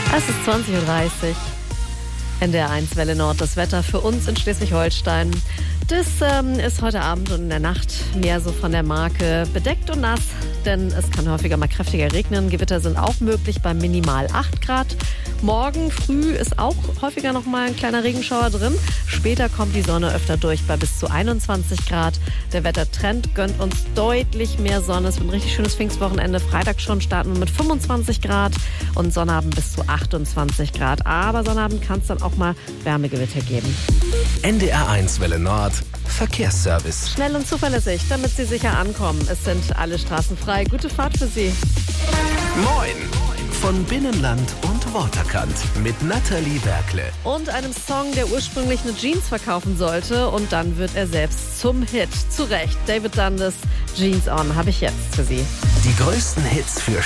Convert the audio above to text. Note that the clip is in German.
Es ist 20:30 Uhr. NDR1 Welle Nord, das Wetter für uns in Schleswig-Holstein. Das ist heute Abend und in der Nacht mehr so von der Marke bedeckt und nass, denn es kann häufiger mal kräftiger regnen. Gewitter sind auch möglich bei minimal 8 Grad. Morgen früh ist auch häufiger noch mal ein kleiner Regenschauer drin. Später kommt die Sonne öfter durch bei bis zu 21 Grad. Der Wettertrend gönnt uns deutlich mehr Sonne. Es wird ein richtig schönes Pfingstwochenende. Freitag schon starten wir mit 25 Grad und Sonnabend bis zu 28 Grad. Aber Sonnabend kann es dann auch mal Wärmegewitter geben. NDR1 Welle Nord, Verkehrsservice. Schnell und zuverlässig, damit Sie sicher ankommen. Es sind alle Straßen frei. Gute Fahrt für Sie. Moin! Von Binnenland und Waterkant mit Nathalie Werkle. Und einem Song, der ursprünglich eine Jeans verkaufen sollte. Und dann wird er selbst zum Hit. Zu Recht. David Dundas, Jeans On, habe ich jetzt für Sie. Die größten Hits für